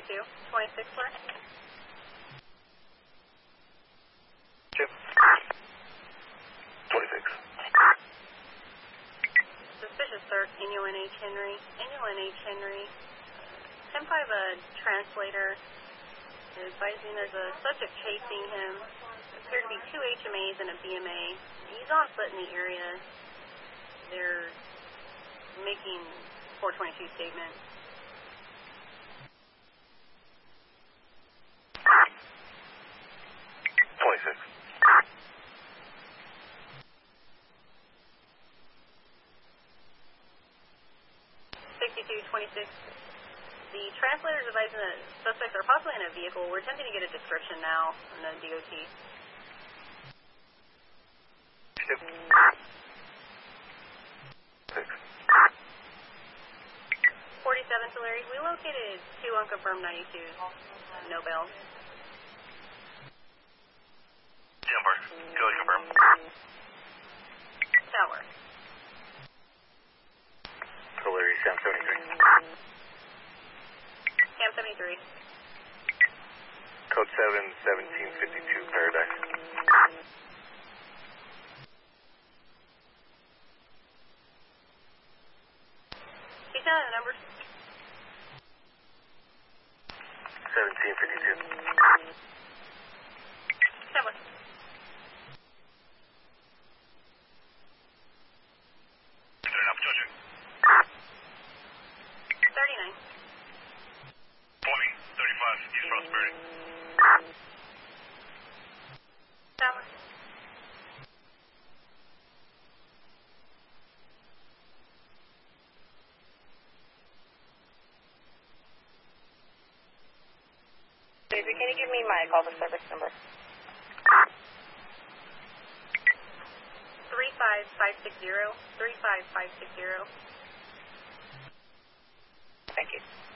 26 floor. 2. 26. Suspicious cert, NUNH Henry. NUNH Henry. 10-5, translator is advising there's a subject chasing him. Appear to be 2 HMAs and a BMA. He's on foot in the area. They're making 422 statements. 26. 6226. The translator is advising that suspects are possibly in a vehicle. We're attempting to get a description now on the DOT. 6. 47 Tulare. We located 2 unconfirmed 92s. No bail. Jumper. Go ahead, confirm. Tower. Tulare, Sam 73. Cam 73. Code 7, 1752, Paradise. He's down the numbers. 1752. Tower. Turn up, Georgia. 39. 20, 35, East Prosperity. Tower. Baby, can you give me my call for service number? 35560. 35560. Thank you.